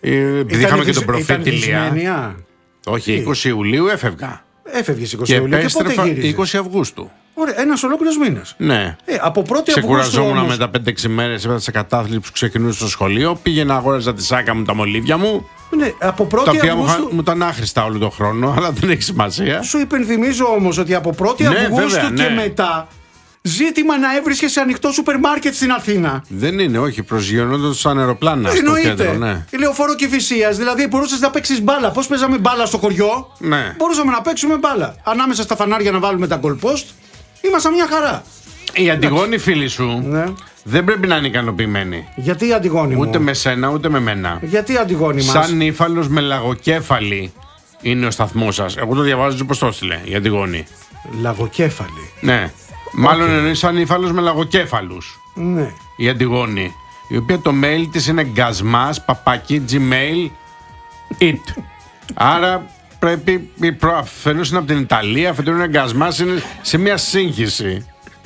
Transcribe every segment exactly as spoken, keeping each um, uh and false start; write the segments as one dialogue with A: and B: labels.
A: Επειδή είχαμε και τον προφήτη Ηλία. Όχι, είκοσι Ιουλίου έφευγα.
B: Έφευγες είκοσι Ιουλίου και πότε γύριζες?
A: είκοσι Αυγούστου.
B: Ωραία, ένας ολόκληρος μήνας.
A: Ναι.
B: Ε, από πρώτη Αυγούστου.
A: Ξεκουραζόμουν
B: όμως...
A: μετά πέντε έξι μέρες, έπαθα σε κατάθλιψη που ξεκινούσε στο σχολείο. Πήγαινα, αγόραζα τη σάκα μου, τα μολύβια μου.
B: Ναι, από πρώτη
A: τα οποία
B: Αυγούστου...
A: μου, μου ήταν άχρηστα όλο τον χρόνο, αλλά δεν έχει σημασία.
B: Σου υπενθυμίζω όμως ότι από πρώτη ναι, Αυγούστου βέβαια, και ναι. μετά. Ζήτημα να έβρισκε σε ανοιχτό σούπερ μάρκετ στην Αθήνα.
A: Δεν είναι, όχι, προσγειωνόντας σαν αεροπλάνα.
B: Εννοείται.
A: Στο κέντρο, ναι.
B: Λεωφόρο Κηφισίας, δηλαδή μπορούσες να παίξεις μπάλα. Πώς παίζαμε μπάλα στο χωριό,
A: ναι.
B: μπορούσαμε να παίξουμε μπάλα. Ανάμεσα στα φανάρια να βάλουμε τα goal post, ήμασταν μια χαρά.
A: Η Αντιγόνη φίλη σου
B: ναι.
A: δεν πρέπει να είναι ικανοποιημένη.
B: Γιατί η Αντιγόνη μου?
A: Ούτε με σένα, ούτε με μένα.
B: Γιατί η Αντιγόνη μας?
A: Σαν ύφαλος με λαγοκέφαλη είναι ο σταθμός σας. Εγώ το διαβάζω πώς το έστειλε η Αντιγόνη.
B: Λαγοκέφαλη.
A: Ναι. Μάλλον okay. εννοεί σαν ύφαλος με λαγοκέφαλους.
B: Ναι.
A: Η Αντιγόνη. Η οποία το mail της είναι γκασμάς παπάκι gmail it. Άρα πρέπει. Αφενός είναι από την Ιταλία, αφετέρου είναι γκασμάς, είναι σε μια σύγχυση.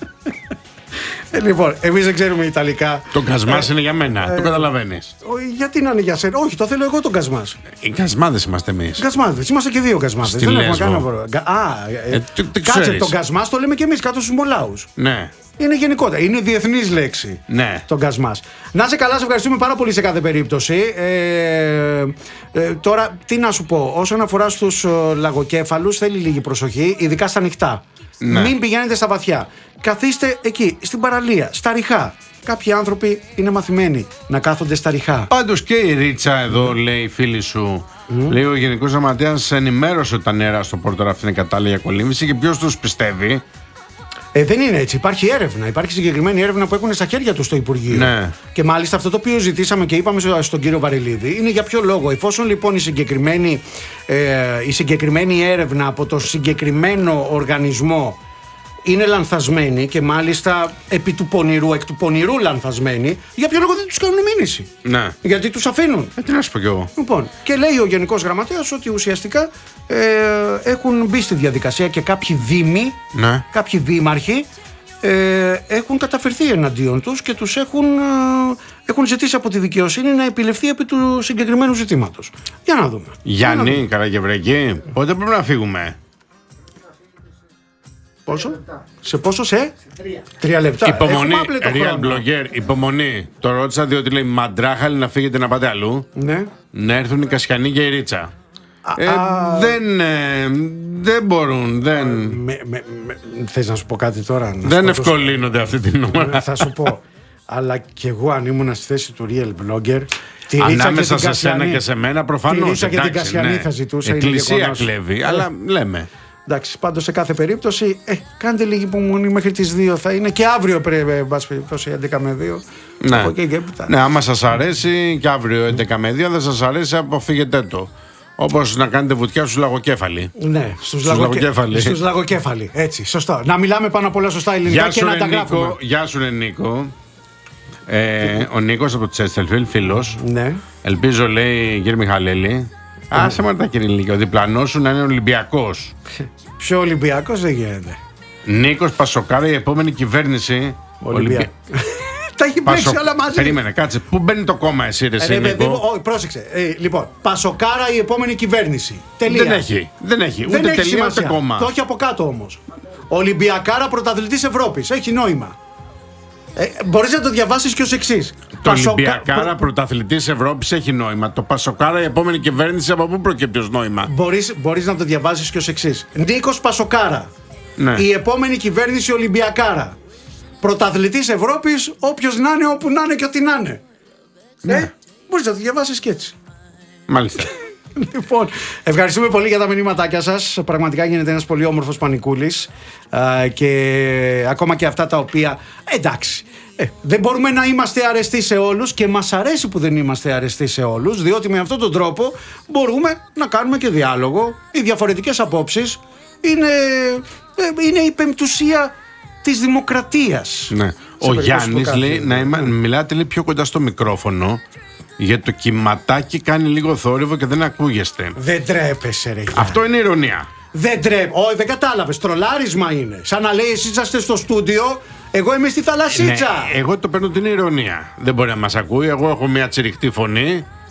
B: Ε, λοιπόν, εμείς δεν ξέρουμε Ιταλικά.
A: Το γκασμάς ε, είναι για μένα, ε, το καταλαβαίνεις.
B: Ε, γιατί να είναι για σένα? Όχι, το θέλω εγώ τον γκασμάς.
A: Οι γκασμάδες είμαστε εμείς.
B: Γκασμάδες, είμαστε και δύο γκασμάδες.
A: Στη
B: δεν
A: Λέσβο.
B: έχουμε κανένα. Α, ε, ε,
A: τι, τι
B: κάτσε, τον γκασμάς το λέμε και εμείς κάτω στους Μολάους.
A: Ναι.
B: Είναι γενικότερα, είναι διεθνής λέξη.
A: Ναι.
B: Τον γκασμάς. Να είσαι καλά, σε ευχαριστούμε πάρα πολύ σε κάθε περίπτωση. Ε, ε, τώρα, τι να σου πω, όσον αφορά στους ε, λαγοκέφαλους, θέλει λίγη προσοχή, ειδικά στα ανοιχτά. Ναι. Μην πηγαίνετε στα βαθιά. Καθίστε εκεί, στην παραλία, στα ριχά. Κάποιοι άνθρωποι είναι μαθημένοι να κάθονται στα ριχά.
A: Πάντως και η Ρίτσα εδώ, mm. λέει η φίλη σου, mm. λέει ο Γενικός Γραμματέας ενημέρωσε ότι τα νερά στο Πόρτο αυτή είναι κατάλληλα για κολύμβηση και ποιος τους πιστεύει?
B: Ε, δεν είναι έτσι. Υπάρχει έρευνα. Υπάρχει συγκεκριμένη έρευνα που έχουν στα χέρια του στο Υπουργείο.
A: Ναι.
B: Και μάλιστα αυτό το οποίο ζητήσαμε και είπαμε στον κύριο Βαρελίδη είναι για ποιο λόγο. Εφόσον λοιπόν η συγκεκριμένη, ε, η συγκεκριμένη έρευνα από το συγκεκριμένο οργανισμό είναι λανθασμένη και μάλιστα επί του πονηρού, εκ του πονηρού λανθασμένη, για ποιο λόγο δεν τους κάνουν μήνυση?
A: Ναι.
B: Γιατί τους αφήνουν.
A: Ε, τι να σου πω κι εγώ.
B: Λοιπόν, και λέει ο Γενικός Γραμματέας ότι ουσιαστικά ε, έχουν μπει στη διαδικασία και κάποιοι δήμοι,
A: ναι.
B: κάποιοι δήμαρχοι ε, έχουν καταφερθεί εναντίον τους και τους έχουν, ε, έχουν ζητήσει από τη δικαιοσύνη να επιληφθεί επί του συγκεκριμένου ζητήματος. Για να δούμε.
A: Γιάννη, Καραγευρέκη, πότε πρέπει να φύγουμε?
B: Πόσο? Σε πόσο? Σε?
C: Σε τρία.
B: Τρία λεπτά.
A: Υπομονή. Real blogger. Υπομονή. Το ρώτησα διότι λέει μαντράχαλη να φύγετε να πάτε αλλού.
B: Ναι.
A: Να έρθουν οι Κασιανοί και η Ρίτσα.
B: Α,
A: ε,
B: α,
A: δεν, ε, δεν μπορούν. Δεν...
B: Με, με, με, θες να σου πω κάτι τώρα?
A: Δεν ευκολύνονται αυτή την ώρα.
B: Θα σου πω. Αλλά κι εγώ αν ήμουν στη θέση του real blogger.
A: Ανάμεσα σε σένα και σε μένα προφανώς.
B: Τη Ρίτσα και την Κασιανή ναι. θα ζητούσα.
A: Εκκλησία κλέβει. Ε. Αλλά λέμε.
B: Εντάξει, πάντως σε κάθε περίπτωση, ε, κάντε λίγη υπομονή μέχρι τις δύο θα είναι και αύριο πρέπει, μπας περιπτώσει, έντεκα με δύο.
A: Ναι,
B: από εκεί και
A: ναι, άμα σας αρέσει και αύριο έντεκα με δύο, δεν σας αρέσει, αποφύγετε το. Όπως να κάνετε βουτιά στους λαγοκέφαλοι.
B: Ναι, στους,
A: στους
B: λαγοκε...
A: λαγοκέφαλοι.
B: Στους λαγοκέφαλοι, έτσι, σωστό. Να μιλάμε πάνω απ' όλα σωστά ελληνικά
A: γεια
B: και να τα γράφουμε.
A: Νίκο, γεια σου, Νίκο. Ε, ο Νίκος από το Τσέστελφιλ, φίλος.
B: Ναι.
A: Ελπίζω, λέει, κύριε Μιχαλέλη. Άσε με τα κύριε Νίκο, ο διπλανός σου να είναι Ολυμπιακός.
B: Ποιο Ολυμπιακός? Δεν γίνεται.
A: Νίκος Πασοκάρα, η επόμενη κυβέρνηση.
B: Ολυμπιακός. Τα έχει παίξει όλα μαζί.
A: Περίμενε, κάτσε. Πού μπαίνει το κόμμα, εσύ, ρε,
B: ε,
A: Νίκο?
B: Ό, πρόσεξε. Ε, λοιπόν, Πασοκάρα η επόμενη κυβέρνηση. Τελεία.
A: Δεν έχει. Δεν έχει. Ούτε
B: δεν έχει
A: τελεία,
B: σημασία.
A: ούτε κόμμα.
B: Το έχει από κάτω όμως. Ολυμπιακάρα πρωταθλητής Ευρώπης. Έχει νόημα. Ε, μπορείς να το διαβάσεις και ως εξής.
A: Το
B: Πασοκα...
A: Ολυμπιακάρα
B: προ...
A: πρωταθλητής Ευρώπης έχει νόημα. Το Πασοκάρα η επόμενη κυβέρνηση από πού προκύπτει ως νόημα?
B: Μπορείς, μπορείς να το διαβάσεις και ως εξής. Νίκος Πασοκάρα. Ναι. Η επόμενη κυβέρνηση Ολυμπιακάρα. Πρωταθλητής Ευρώπης, όποιος να είναι, όπου να είναι και ό,τι να είναι. Ναι. Ε, μπορείς να το διαβάσεις και έτσι.
A: Μάλιστα.
B: Λοιπόν, ευχαριστούμε πολύ για τα μηνύματάκια σας. Πραγματικά γίνεται ένας πολύ όμορφος πανικούλης. Α, και ακόμα και αυτά τα οποία. Εντάξει. Ε, δεν μπορούμε να είμαστε αρεστοί σε όλους και μας αρέσει που δεν είμαστε αρεστοί σε όλους, διότι με αυτόν τον τρόπο μπορούμε να κάνουμε και διάλογο. Οι διαφορετικές απόψεις είναι, ε, είναι η πεμπτουσία της δημοκρατίας.
A: Ναι. Ο Γιάννης λέει να είμα, μιλάτε λέει, πιο κοντά στο μικρόφωνο, γιατί το κυματάκι κάνει λίγο θόρυβο και δεν ακούγεστε.
B: Δεν τρέπεσαι, ρε.
A: Αυτό είναι ηρωνία.
B: Δεν τρέπ. Όχι, δεν κατάλαβες. Τρολάρισμα είναι. Σαν να λέει εσείς είσαστε στο στούντιο, εγώ είμαι στη θαλασσίτσα.
A: Ναι, εγώ το παίρνω την ηρωνία. Δεν μπορεί να μας ακούει. Εγώ έχω μια τσιριχτή φωνή.